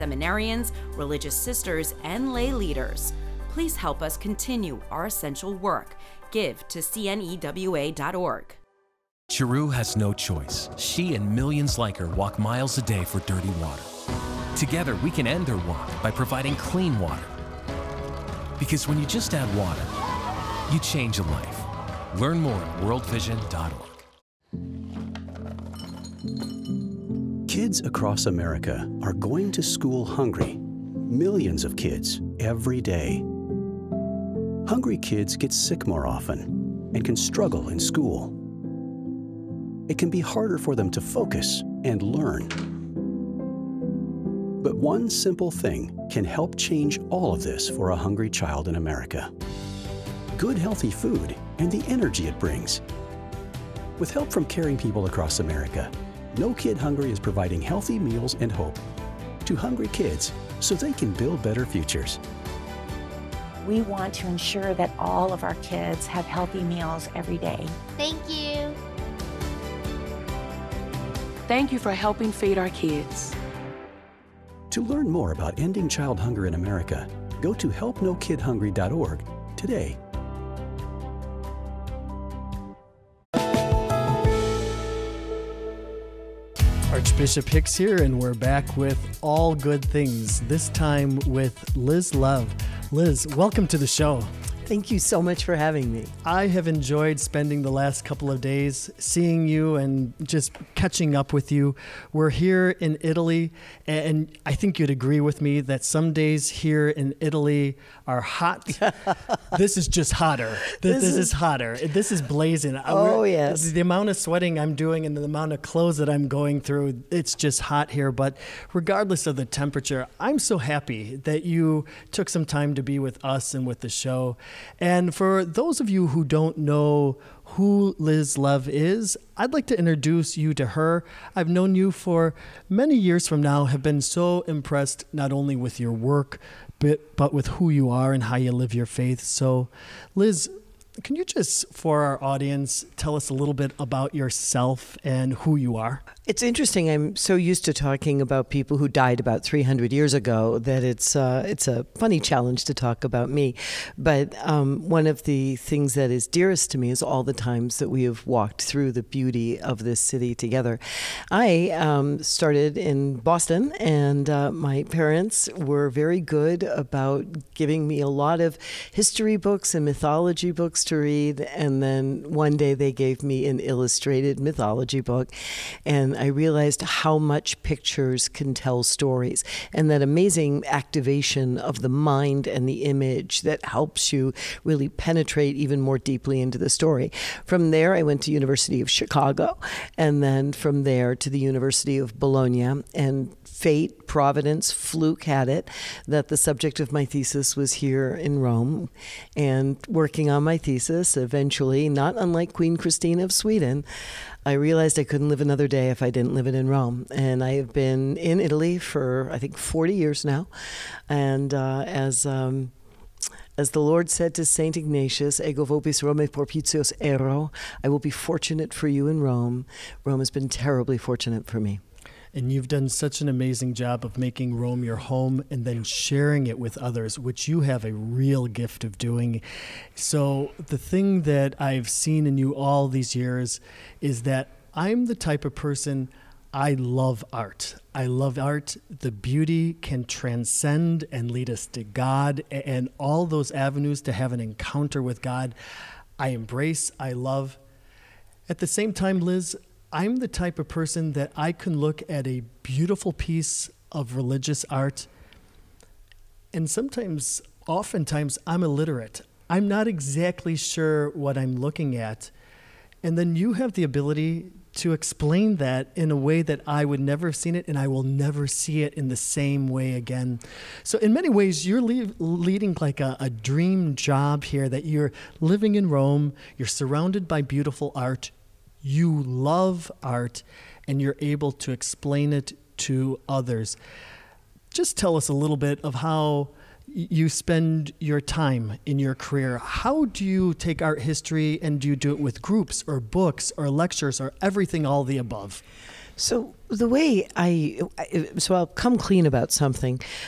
seminarians, religious sisters, and lay leaders. Please help us continue our essential work. Give to cnewa.org. Chiru has no choice. She and millions like her walk miles a day for dirty water. Together, we can end their walk by providing clean water. Because when you just add water, you change a life. Learn more at worldvision.org. Kids across America are going to school hungry. Millions of kids every day. Hungry kids get sick more often and can struggle in school. It can be harder for them to focus and learn. But one simple thing can help change all of this for a hungry child in America. Good, healthy food and the energy it brings. With help from caring people across America, No Kid Hungry is providing healthy meals and hope to hungry kids so they can build better futures. We want to ensure that all of our kids have healthy meals every day. Thank you. Thank you for helping feed our kids. To learn more about ending child hunger in America, go to helpnokidhungry.org today. Archbishop Hicks here, and we're back with All Good Things, this time with Liz Love. Liz, welcome to the show. Thank you so much for having me. I have enjoyed spending the last couple of days seeing you and just catching up with you. We're here in Italy, and I think you'd agree with me that some days here in Italy are hot. This is just hotter. This is hotter. This is blazing. Oh, yes. The amount of sweating I'm doing and the amount of clothes that I'm going through, it's just hot here. But regardless of the temperature, I'm so happy that you took some time to be with us and with the show. And for those of you who don't know who Liz Love is, I'd like to introduce you to her. I've known you for many years from now, have been so impressed not only with your work, but with who you are and how you live your faith. So, Liz, can you just, for our audience, tell us a little bit about yourself and who you are? It's interesting. I'm so used to talking about people who died about 300 years ago that it's a funny challenge to talk about me. But one of the things that is dearest to me is all the times that we have walked through the beauty of this city together. I started in Boston, and my parents were very good about giving me a lot of history books and mythology books to read. And then one day they gave me an illustrated mythology book, and I realized how much pictures can tell stories, and that amazing activation of the mind and the image that helps you really penetrate even more deeply into the story. From there, I went to University of Chicago, and then from there to the University of Bologna, and fate, providence, fluke had it that the subject of my thesis was here in Rome. And working on my thesis, eventually, not unlike Queen Christina of Sweden, I realized I couldn't live another day if I didn't live it in Rome. And I have been in Italy for, I think, 40 years now. And as the Lord said to St. Ignatius, ego vobis Romae propitios ero, I will be fortunate for you in Rome. Rome has been terribly fortunate for me. And you've done such an amazing job of making Rome your home and then sharing it with others, which you have a real gift of doing. So the thing that I've seen in you all these years is that I'm the type of person, I love art. I love art. The beauty can transcend and lead us to God, and all those avenues to have an encounter with God, I embrace, I love. At the same time, Liz, I'm the type of person that I can look at a beautiful piece of religious art, and oftentimes, I'm illiterate. I'm not exactly sure what I'm looking at. And then you have the ability to explain that in a way that I would never have seen it, and I will never see it in the same way again. So in many ways, you're leading like a dream job here, that you're living in Rome, you're surrounded by beautiful art, you love art, and you're able to explain it to others. Just tell us a little bit of how you spend your time in your career. How do you take art history, and do you do it with groups or books or lectures or everything, all the above? So the way so I'll come clean about something.